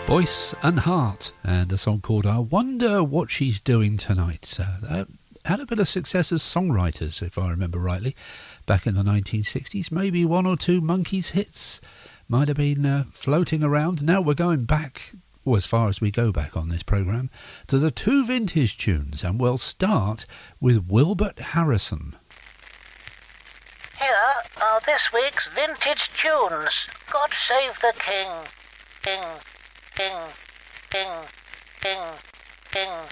Voice and Heart, and a song called I Wonder What She's Doing Tonight. Had a bit of success as songwriters, if I remember rightly, back in the 1960s. Maybe one or two Monkees hits might have been floating around. Now we're going back, or as far as we go back on this programme, to the two vintage tunes, and we'll start with Wilbert Harrison. Here are this week's vintage tunes. God Save the King. King, king, king, king, king.